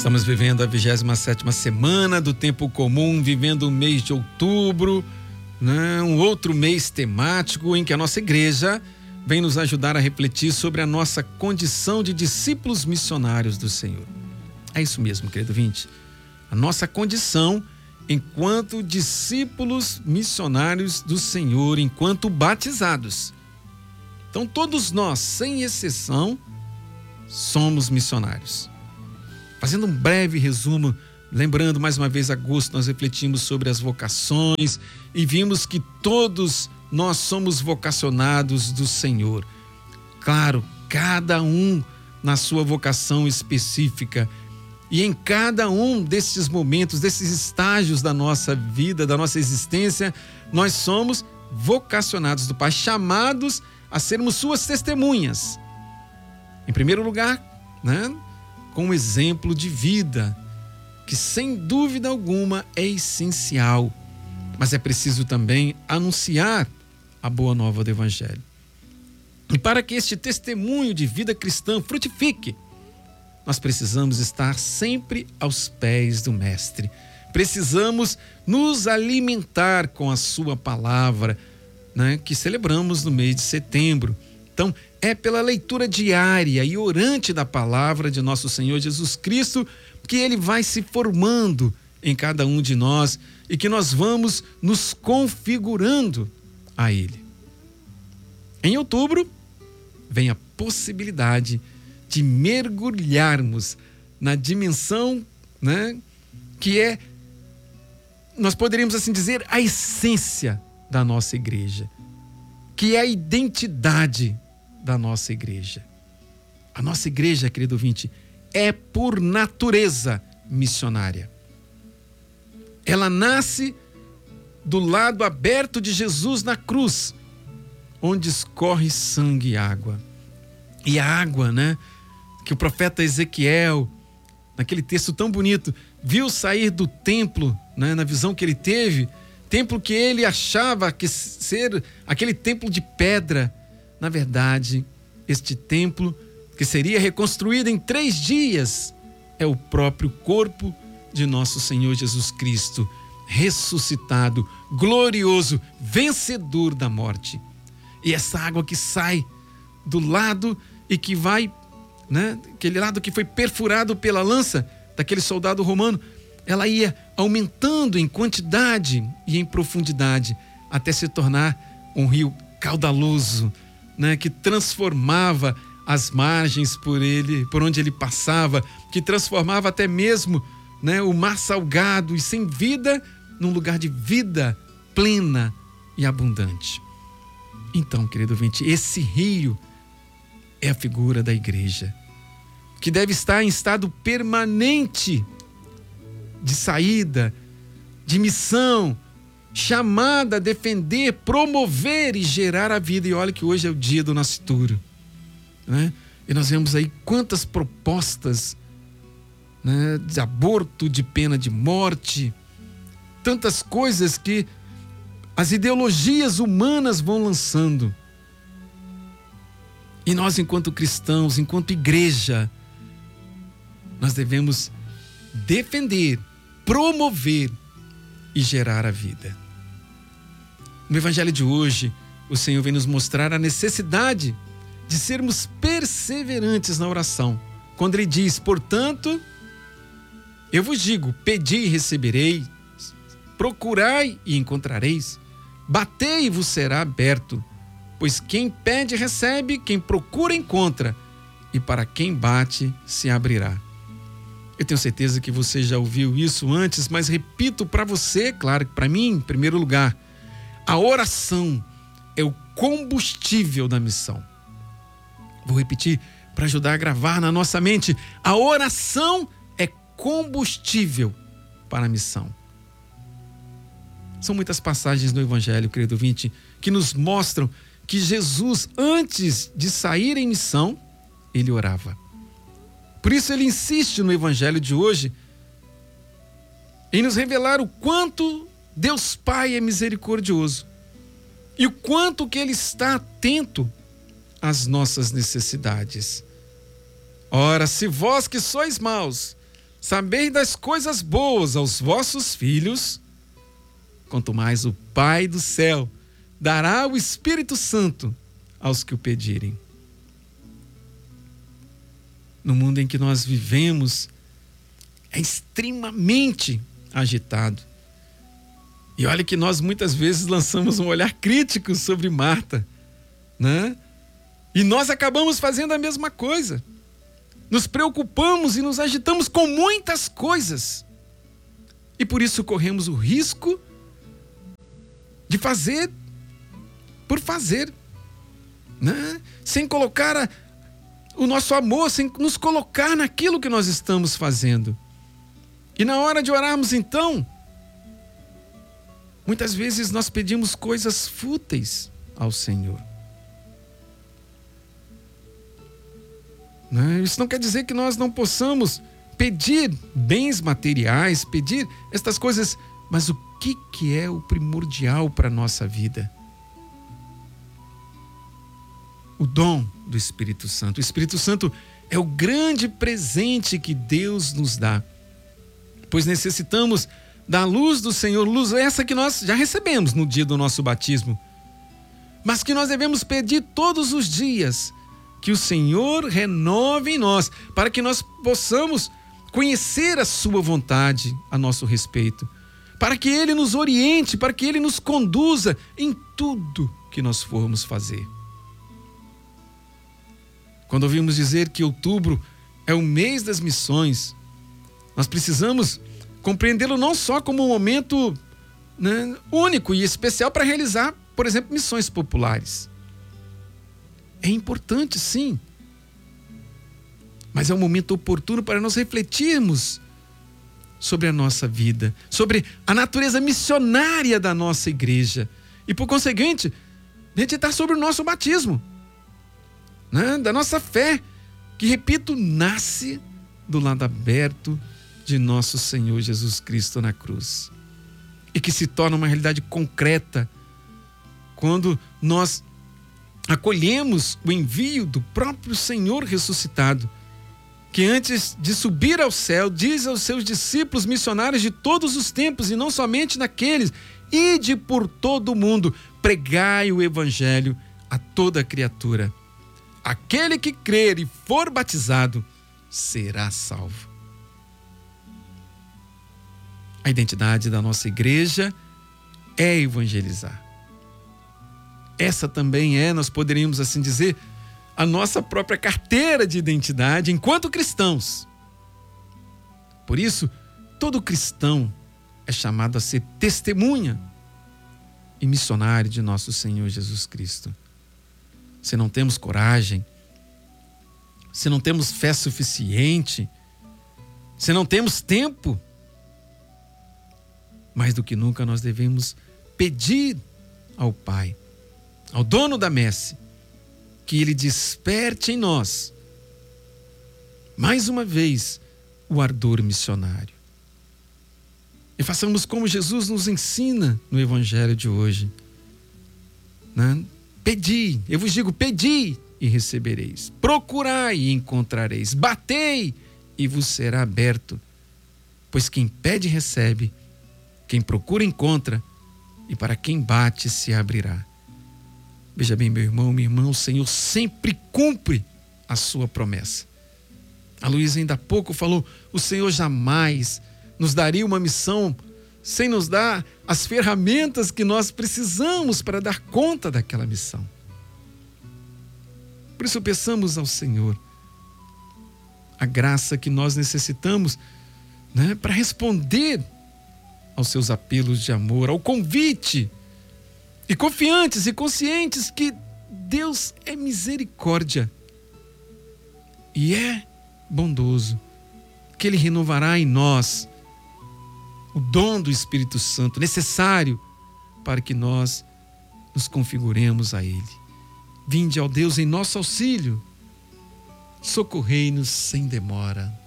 Estamos vivendo a 27ª semana do tempo comum, vivendo o mês de outubro, né? Um outro mês temático em que a nossa igreja vem nos ajudar a refletir sobre a nossa condição de discípulos missionários do Senhor. É isso mesmo, querido ouvinte. A nossa condição enquanto discípulos missionários do Senhor, enquanto batizados. Então todos nós, sem exceção, somos missionários. Fazendo um breve resumo, lembrando mais uma vez agosto, nós refletimos sobre as vocações e vimos que todos nós somos vocacionados do Senhor. Claro, cada um na sua vocação específica. E em cada um desses momentos, desses estágios da nossa vida, da nossa existência, nós somos vocacionados do Pai, chamados a sermos suas testemunhas. Em primeiro lugar, né, com um exemplo de vida, que sem dúvida alguma é essencial, mas é preciso também anunciar a boa nova do Evangelho. E para que este testemunho de vida cristã frutifique, nós precisamos estar sempre aos pés do Mestre. Precisamos nos alimentar com a sua palavra, né, que celebramos no mês de setembro. Então, é pela leitura diária e orante da palavra de nosso Senhor Jesus Cristo que ele vai se formando em cada um de nós e que nós vamos nos configurando a ele. Em outubro, vem a possibilidade de mergulharmos na dimensão, né, que é, nós poderíamos assim dizer, a essência da nossa igreja, que é a identidade da nossa igreja. A nossa igreja, querido ouvinte, é por natureza missionária. Ela nasce do lado aberto de Jesus na cruz, onde escorre sangue e água. E a água, né, que o profeta Ezequiel, naquele texto tão bonito, viu sair do templo, né, na visão que ele teve, templo que ele achava que ser aquele templo de pedra. Na verdade, este templo, que seria reconstruído em 3 dias, é o próprio corpo de nosso Senhor Jesus Cristo, ressuscitado, glorioso, vencedor da morte. E essa água que sai do lado e que vai, né, aquele lado que foi perfurado pela lança daquele soldado romano, ela ia aumentando em quantidade e em profundidade até se tornar um rio caudaloso, né, que transformava as margens por onde ele passava, que transformava até mesmo, né, o mar salgado e sem vida num lugar de vida plena e abundante. Então, querido ouvinte, esse rio é a figura da igreja, que deve estar em estado permanente de saída, de missão, chamada a defender, promover e gerar a vida. E olha que hoje é o dia do nascituro, né? E nós vemos aí quantas propostas, né, de aborto, de pena de morte, tantas coisas que as ideologias humanas vão lançando. E nós, enquanto cristãos, enquanto igreja, nós devemos defender, promover e gerar a vida. No Evangelho de hoje, o Senhor vem nos mostrar a necessidade de sermos perseverantes na oração. Quando Ele diz, portanto, eu vos digo, pedi e recebereis, procurai e encontrareis, batei e vos será aberto. Pois quem pede recebe, quem procura encontra, e para quem bate se abrirá. Eu tenho certeza que você já ouviu isso antes, mas repito para você, claro que para mim, em primeiro lugar, a oração é o combustível da missão. Vou repetir para ajudar a gravar na nossa mente. A oração é combustível para a missão. São muitas passagens no Evangelho, querido ouvinte, que nos mostram que Jesus, antes de sair em missão, ele orava. Por isso ele insiste no Evangelho de hoje em nos revelar o quanto Deus Pai é misericordioso e o quanto que ele está atento às nossas necessidades. Ora, se vós que sois maus sabei das coisas boas aos vossos filhos, quanto mais o Pai do céu dará o Espírito Santo aos que o pedirem. No mundo em que nós vivemos, é extremamente agitado. E olha que nós muitas vezes lançamos um olhar crítico sobre Marta, né? E nós acabamos fazendo a mesma coisa. Nos preocupamos e nos agitamos com muitas coisas. E por isso corremos o risco de fazer por fazer, né? Sem colocar o nosso amor, sem nos colocar naquilo que nós estamos fazendo. E na hora de orarmos, então, muitas vezes nós pedimos coisas fúteis ao Senhor. Isso não quer dizer que nós não possamos pedir bens materiais, pedir estas coisas, mas o que é o primordial para a nossa vida? O dom do Espírito Santo. O Espírito Santo é o grande presente que Deus nos dá, pois necessitamos da luz do Senhor, luz essa que nós já recebemos no dia do nosso batismo, mas que nós devemos pedir todos os dias, que o Senhor renove em nós, para que nós possamos conhecer a sua vontade a nosso respeito, para que Ele nos oriente, para que Ele nos conduza em tudo que nós formos fazer. Quando ouvimos dizer que outubro é o mês das missões, nós precisamos compreendê-lo não só como um momento, né, único e especial para realizar, por exemplo, missões populares. É importante, sim, mas é um momento oportuno para nós refletirmos sobre a nossa vida, sobre a natureza missionária da nossa igreja e, por conseguinte, meditar sobre o nosso batismo, né, da nossa fé, que, repito, nasce do lado aberto de nosso Senhor Jesus Cristo na cruz e que se torna uma realidade concreta quando nós acolhemos o envio do próprio Senhor ressuscitado, que antes de subir ao céu, diz aos seus discípulos missionários de todos os tempos, e não somente naqueles: ide por todo o mundo, pregai o evangelho a toda criatura. Aquele que crer e for batizado será salvo. A identidade da nossa igreja é evangelizar. Essa também é, nós poderíamos assim dizer, a nossa própria carteira de identidade enquanto cristãos. Por isso, todo cristão é chamado a ser testemunha e missionário de nosso Senhor Jesus Cristo. Se não temos coragem, se não temos fé suficiente, se não temos tempo, mais do que nunca nós devemos pedir ao Pai, ao dono da messe, que Ele desperte em nós, mais uma vez, o ardor missionário. E façamos como Jesus nos ensina no Evangelho de hoje, né? Pedi, eu vos digo, pedi e recebereis, procurai e encontrareis, batei e vos será aberto, pois quem pede recebe, quem procura encontra, e para quem bate se abrirá. Veja bem, meu irmão, minha irmã, o Senhor sempre cumpre a sua promessa. A Luísa ainda há pouco falou, o Senhor jamais nos daria uma missão sem nos dar as ferramentas que nós precisamos para dar conta daquela missão. Por isso peçamos ao Senhor a graça que nós necessitamos, né, para responder aos seus apelos de amor, ao convite, e confiantes e conscientes que Deus é misericórdia e é bondoso, que Ele renovará em nós o dom do Espírito Santo necessário para que nós nos configuremos a Ele. Vinde, ó Deus, em nosso auxílio, socorrei-nos sem demora.